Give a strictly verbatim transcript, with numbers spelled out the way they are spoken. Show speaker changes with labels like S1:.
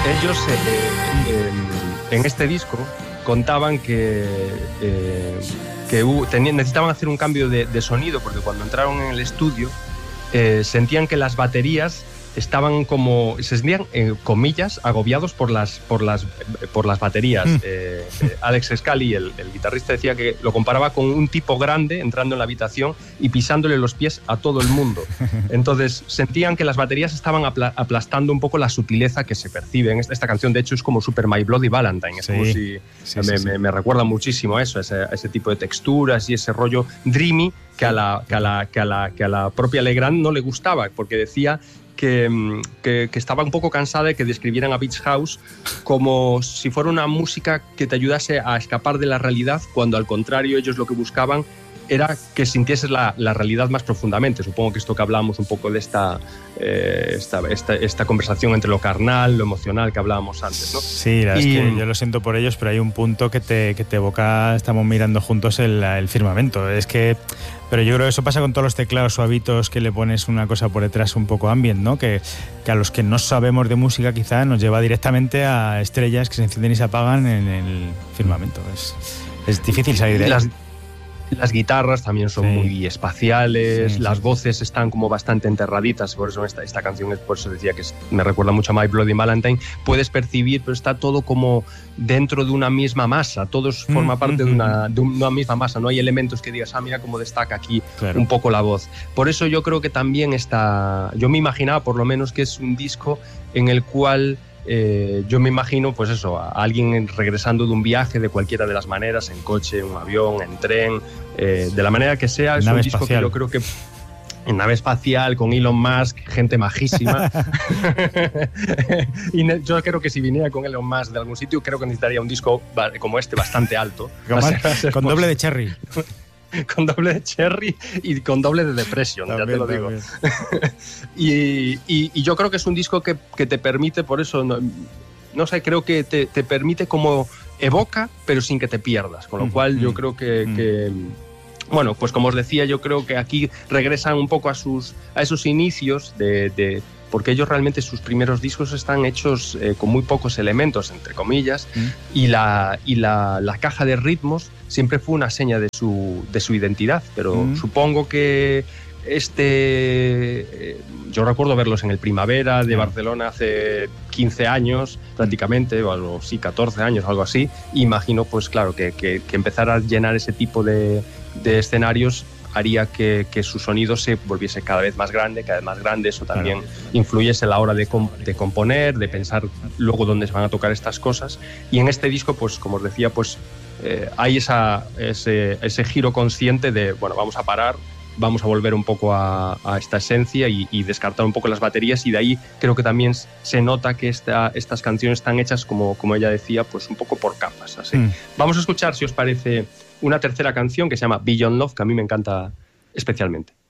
S1: ellos eh, eh, en este disco contaban que, eh, que hubo, tenían, necesitaban hacer un cambio de, de sonido porque cuando entraron en el estudio eh, sentían que las baterías estaban como, se sentían, eh, comillas, agobiados por las, por las, por las baterías. Mm. Eh, eh, Alex Scally, el, el guitarrista, decía que lo comparaba con un tipo grande entrando en la habitación y pisándole los pies a todo el mundo. Entonces sentían que las baterías estaban apla- aplastando un poco la sutileza que se percibe en esta, esta canción. De hecho, es como Super My Bloody Valentine. Es sí, como si sí, me, sí, me, sí. me recuerda muchísimo a eso, a ese, a ese tipo de texturas y ese rollo dreamy que a la, que a la, que a la, que a la propia Legrand no le gustaba, porque decía Que, que, que estaba un poco cansada de que describieran a Beach House como si fuera una música que te ayudase a escapar de la realidad, cuando al contrario ellos lo que buscaban era que sintieses la, la realidad más profundamente. Supongo que esto que hablábamos un poco de esta, eh, esta, esta, esta conversación entre lo carnal, lo emocional que hablábamos antes, ¿no?
S2: Sí, la y, es que yo lo siento por ellos, pero hay un punto que te, que te evoca, estamos mirando juntos el, el firmamento. Es que, pero yo creo que eso pasa con todos los teclados suavitos que le pones una cosa por detrás un poco ambient, ¿no? Que, que a los que no sabemos de música quizá nos lleva directamente a estrellas que se encienden y se apagan en el firmamento. Es, es difícil salir de ahí.
S1: Las... Las guitarras también son sí. muy espaciales, sí, las sí. voces están como bastante enterraditas, por eso esta, esta canción, es por eso decía que es, me recuerda mucho a My Bloody Valentine. Puedes percibir, pero está todo como dentro de una misma masa, todo forma mm, parte mm, de, una, de una misma masa, no hay elementos que digas, ah, mira cómo destaca aquí claro. un poco la voz. Por eso yo creo que también está, yo me imaginaba por lo menos que es un disco en el cual Eh, yo me imagino, pues eso, a alguien regresando de un viaje de cualquiera de las maneras, en coche, en un avión, en tren, eh, de la manera que sea, es
S2: nave
S1: un disco espacial. Que yo creo que en nave espacial, con Elon Musk, gente majísima. Y yo creo que si viniera con Elon Musk de algún sitio, creo que necesitaría un disco como este, bastante alto.
S2: Con, ser, ser con doble de Cherry.
S1: Con doble de Cherry y con doble de Depression, también, ya te lo digo. y, y, y yo creo que es un disco que, que te permite, por eso, no, no sé, creo que te, te permite como evoca, pero sin que te pierdas. Con lo cual yo creo que, que bueno, pues como os decía, yo creo que aquí regresan un poco a, sus, a esos inicios de... de porque ellos realmente sus primeros discos están hechos eh, con muy pocos elementos, entre comillas, mm. y, la, y la, la caja de ritmos siempre fue una seña de su, de su identidad, pero mm. supongo que este... Eh, yo recuerdo verlos en el Primavera de mm. Barcelona hace quince años, prácticamente, o algo, sí, catorce años, algo así, y imagino, pues claro, que, que, que empezar a llenar ese tipo de, de escenarios haría que, que su sonido se volviese cada vez más grande, cada vez más grande. Eso también claro. influyese a la hora de, comp- de componer, de pensar luego dónde se van a tocar estas cosas. Y en este disco, pues como os decía, pues eh, hay esa, ese, ese giro consciente de, bueno, vamos a parar, vamos a volver un poco a, a esta esencia y, y descartar un poco las baterías, y de ahí creo que también se nota que esta, estas canciones están hechas, como, como ella decía, pues un poco por capas. Así. Mm. Vamos a escuchar, si os parece, una tercera canción que se llama Beyond Love, que a mí me encanta especialmente.